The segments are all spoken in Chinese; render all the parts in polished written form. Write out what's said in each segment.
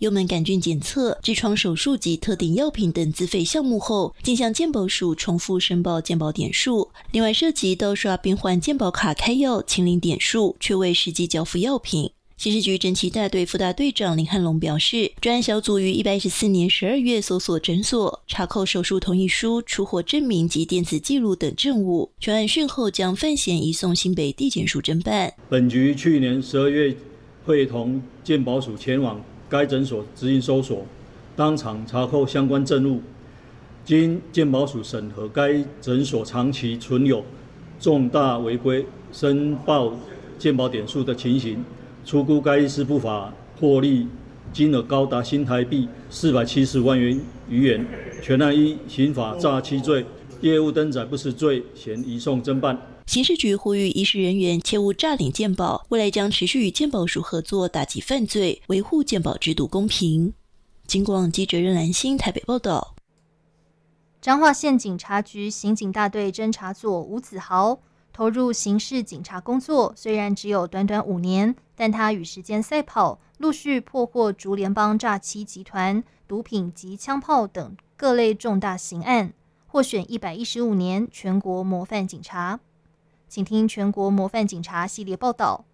幽门杆菌检测、痔疮手术及特定药品等自费项目后，竟向健保署重复申报健保点数。另外涉及盗刷病患健保卡开药、清零点数，却未实际交付药品。刑事局侦缉大队副大队长林汉龙表示，专案小组于114年12月搜索诊所，查扣手术同意书、出货证明及电子记录等证物。全案讯后将犯嫌移送新北地检署侦办。 本局去年12月会同健保署前往该诊所执行搜索，当场查扣相关证物。经健保署审核，该诊所长期存有重大违规申报健保点数的情形。初估该医师不法获利金额高达新台币470万元余元，全案依刑法诈欺罪、业务登载不实罪嫌移送侦办。 刑事局呼吁医事人员切勿诈领健保，未来将持续与健保署合作，打击犯罪，维护健保制度公平。警广记者任兰心台北报道。 彰化县警察局刑警大队侦查组吴子豪投入刑事警察工作，虽然只有短短5年，但他与时间赛跑，陆续破获竹联帮诈欺集团、毒品及枪炮等各类重大刑案，获选115年全国模范警察。请听全国模范警察系列报道。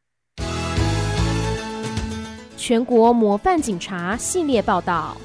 全国模范警察系列报道。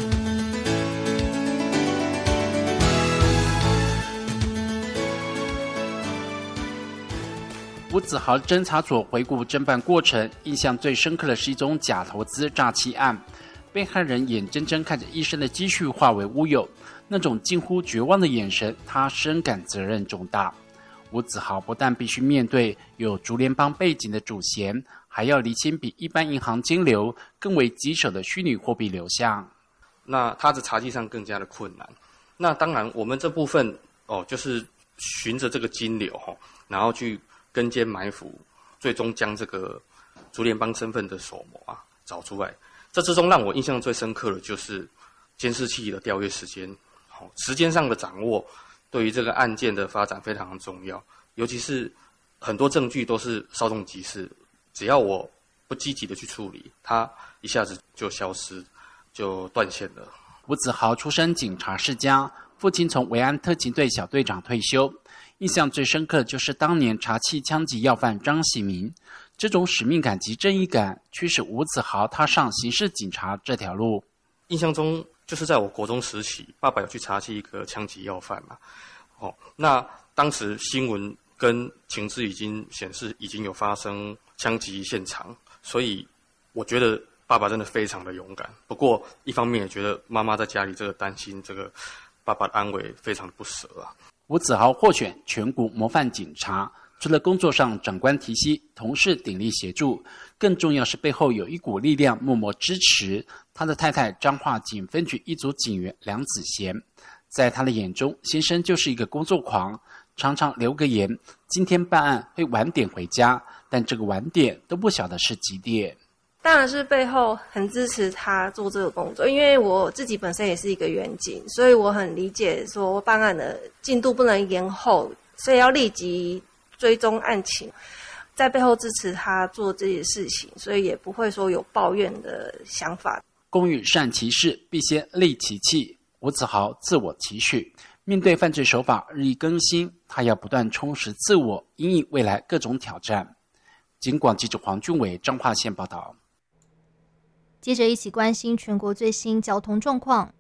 吴子豪侦查组回顾侦办过程，印象最深刻的是一宗假投资诈欺案。被害人眼睁睁看着一生的积蓄化为乌有，那种近乎绝望的眼神，他深感责任重大。吴子豪不但必须面对有竹联帮背景的主嫌，还要厘清比一般银行金流更为棘手的虚拟货币流向。 那他的查缉上更加的困难。那当然，我们这部分就是循着这个金流然后去跟监埋伏，最终将这个竹联帮身份的首谋找出来。这之中让我印象最深刻的就是监视器的调阅时间，时间上的掌握对于这个案件的发展非常的重要。尤其是很多证据都是稍纵即逝，只要我不积极的去处理，它一下子就消失，就断线了。 吴子豪出身警察世家，父亲从维安特勤队小队长退休。印象最深刻的就是当年查缉枪击要犯张喜明，这种使命感及正义感驱使吴子豪踏上刑事警察这条路。 印象中就是在我国中时期，爸爸有去查缉一个枪击要犯嘛，那当时新闻跟情资已经显示已经有发生枪击现场，所以我觉得爸爸真的非常的勇敢。不过一方面也觉得妈妈在家里这个担心这个爸爸的安危，非常的不舍啊。 吴子豪获选全国模范警察，除了工作上长官提携，同事鼎力协助，更重要是背后有一股力量默默支持。他的太太彰化警分局一组警员梁子贤，在他的眼中，先生就是一个工作狂，常常留个言，今天办案会晚点回家，但这个晚点都不晓得是几点。 当然是背后很支持他做这个工作，因为我自己本身也是一个员警，所以我很理解说办案的进度不能延后，所以要立即追踪案情，在背后支持他做这些事情，所以也不会说有抱怨的想法。 工欲善其事，必先利其器。吴子豪自我期许，面对犯罪手法日益更新，他要不断充实自我，因应未来各种挑战。警广记者黄俊伟彰化县报道。 接着一起关心全国最新交通状况。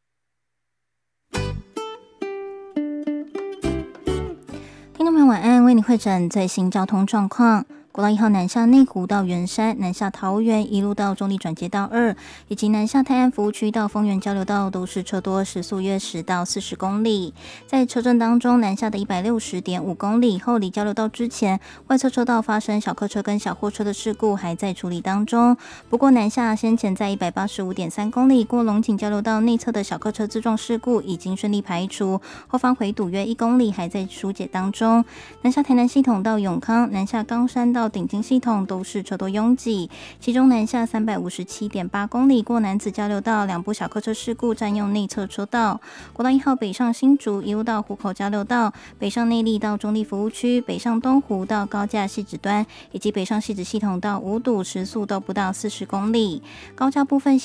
听众朋友晚安，为你汇整最新交通状况。国道1号南下内湖到圆山，南下桃园一路到中坜转接道2，以及南下泰安服务区到丰原交流道都是车多，时速约10到40公里。在车阵当中，南下的160.5公里后离交流道之前，外侧车道发生小客车跟小货车的事故还在处理当中。不过南下先前在185.3公里过龙井交流道内侧的小客车自撞事故已经顺利排除，后方回堵约1公里还在疏解当中。南下台南系统到永康，南下冈山到顶金系统都是车多拥挤，其中南下357.8公里过楠梓交流道2部小客车事故占用内侧车道。国道1号北上新竹一路到湖口交流道，北上内壢到中坜服务区，北上东湖到高架汐止端，以及北上汐止系统到五堵时速都不到40公里。高架部分